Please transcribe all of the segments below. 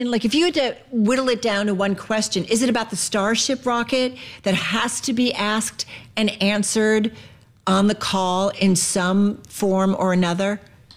And like, if you had to whittle it down to one question, is it about the Starship rocket that has to be asked and answered on the call in some form or another?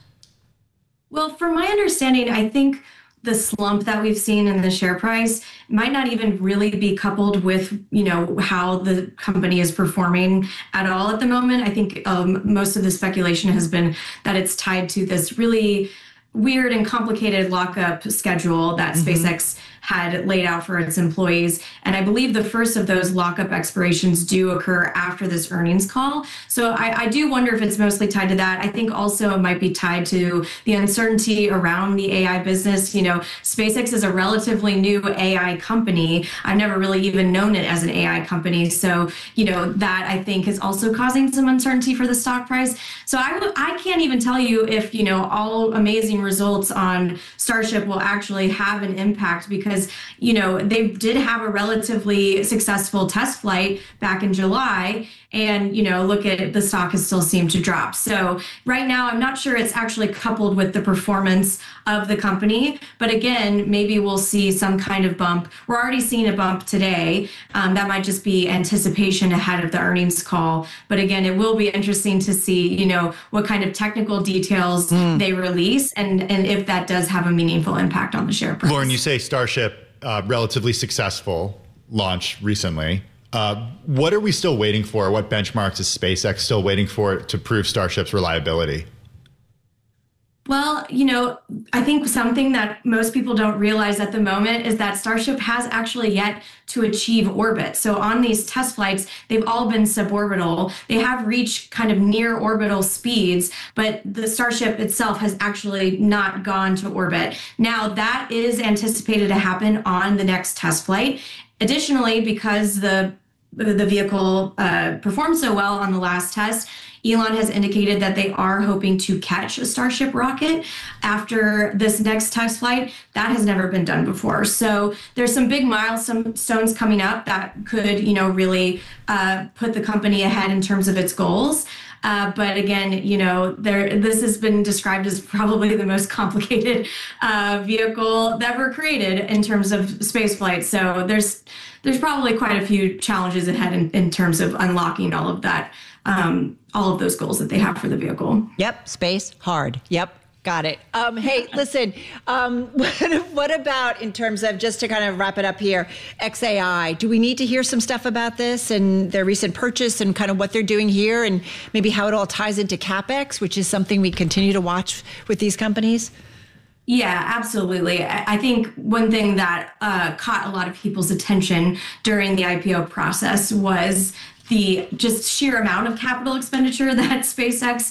Well, from my understanding, I think the slump that we've seen in the share price might not even really be coupled with, how the company is performing at all at the moment. I think most of the speculation has been that it's tied to this really weird and complicated lockup schedule that SpaceX had laid out for its employees. And I believe the first of those lockup expirations do occur after this earnings call. So I do wonder if it's mostly tied to that. I think also it might be tied to the uncertainty around the AI business. SpaceX is a relatively new AI company. I've never really even known it as an AI company. So, that I think is also causing some uncertainty for the stock price. So I can't even tell you if, all amazing results on Starship will actually have an impact, because they did have a relatively successful test flight back in July, and look at it, the stock has still seemed to drop. So right now I'm not sure it's actually coupled with the performance of the company, but again, maybe we'll see some kind of bump. We're already seeing a bump today. That might just be anticipation ahead of the earnings call, but again, it will be interesting to see what kind of technical details they release, and if that does have a meaningful impact on the share price. Lauren, you say Starship, relatively successful launch recently. What are we still waiting for? What benchmarks is SpaceX still waiting for to prove Starship's reliability? Well, I think something that most people don't realize at the moment is that Starship has actually yet to achieve orbit. So on these test flights, they've all been suborbital. They have reached kind of near orbital speeds, but the Starship itself has actually not gone to orbit. Now, that is anticipated to happen on the next test flight. Additionally, because the vehicle performed so well on the last test, Elon has indicated that they are hoping to catch a Starship rocket after this next test flight. That has never been done before. So there's some big milestones coming up that could, really put the company ahead in terms of its goals. But again, this has been described as probably the most complicated vehicle ever created in terms of spaceflight. So there's probably quite a few challenges ahead in terms of unlocking all of that, all of those goals that they have for the vehicle. Yep, space hard. Yep. Got it. Hey, listen, what about in terms of, just to kind of wrap it up here, xAI? Do we need to hear some stuff about this and their recent purchase and kind of what they're doing here, and maybe how it all ties into CapEx, which is something we continue to watch with these companies? Yeah, absolutely. I think one thing that caught a lot of people's attention during the IPO process was the just sheer amount of capital expenditure that SpaceX,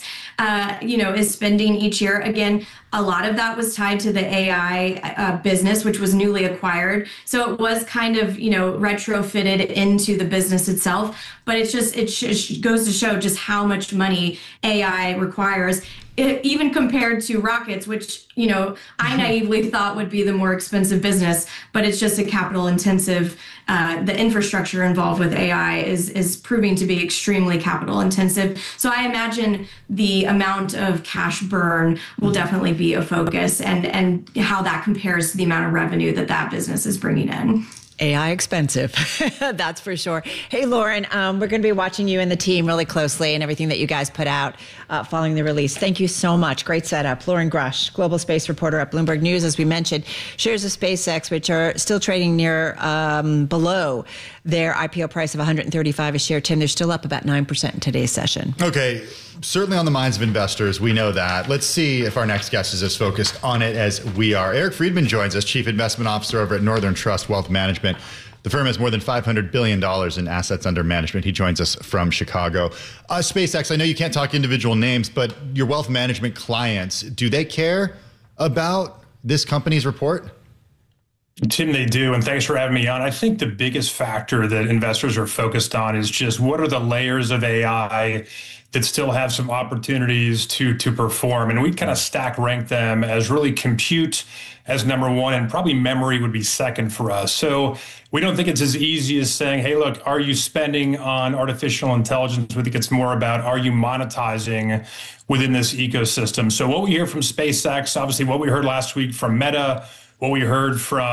is spending each year. Again, a lot of that was tied to the AI business, which was newly acquired. So it was kind of, retrofitted into the business itself. But it goes to show just how much money AI requires. Even compared to rockets, which, I naively thought would be the more expensive business, but it's just a capital intensive. The infrastructure involved with AI is proving to be extremely capital intensive. So I imagine the amount of cash burn will definitely be a focus, and how that compares to the amount of revenue that business is bringing in. AI expensive, that's for sure. Hey, Lauren, we're going to be watching you and the team really closely and everything that you guys put out following the release. Thank you so much. Great setup. Lauren Grush, global space reporter at Bloomberg News. As we mentioned, shares of SpaceX, which are still trading near below their IPO price of $135 a share. Tim, they're still up about 9% in today's session. Okay. Certainly on the minds of investors. We know that. Let's see if our next guest is as focused on it as we are. Eric Friedman joins us, Chief Investment Officer over at Northern Trust Wealth Management. The firm has more than $500 billion in assets under management. He joins us from Chicago. SpaceX, I know you can't talk individual names, but your wealth management clients, do they care about this company's report? Tim, they do, and thanks for having me on. I think the biggest factor that investors are focused on is just what are the layers of AI that still have some opportunities to perform. And we kind of stack rank them as really compute as number one, and probably memory would be second for us. So we don't think it's as easy as saying, hey, look, are you spending on artificial intelligence? We think it's more about, are you monetizing within this ecosystem? So what we hear from SpaceX, obviously what we heard last week from Meta, what we heard from